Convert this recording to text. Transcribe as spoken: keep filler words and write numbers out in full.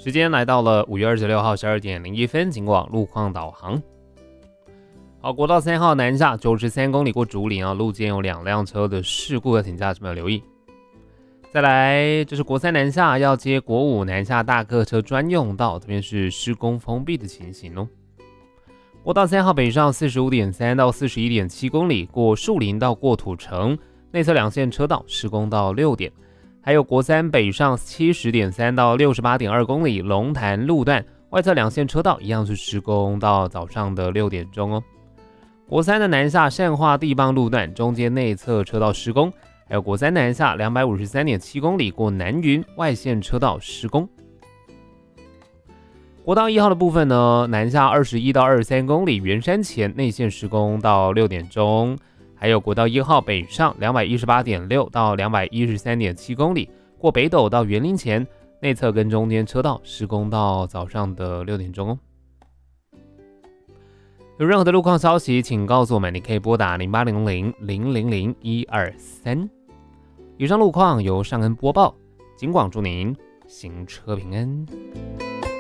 时间来到了五月二十六号十二点零一分，警广路况导航。好，国道三号南下九十三公里过竹林啊，路肩有两辆车的事故，请驾驶朋友留意。再来，这是国三南下要接国五南下大客车专用道，这边是施工封闭的情形哦。国道三号北上四十五点三到四十一点七公里，过树林到过土城，内侧两线车道施工到六点。还有国三北上七十点三到六十八点二公里，龙潭路段外侧两线车道一样是施工到早上的六点钟哦。国三的南下善化地磅路段中间内侧车道施工，还有国三南下两百五十三点七公里过南云外线车道施工。国道一号的部分呢，南下二十一到二十三公里，圆山前内线施工到六点钟。还有国道一号北上两百一十八点六到两百一十三点七公里，过北斗到园林前内侧跟中间车道施工到早上的六点钟哦。有任何的路况消息，请告诉我们，你可以拨打零八零零零零零一二三。以上路况由尚恩播报，警广祝您行车平安。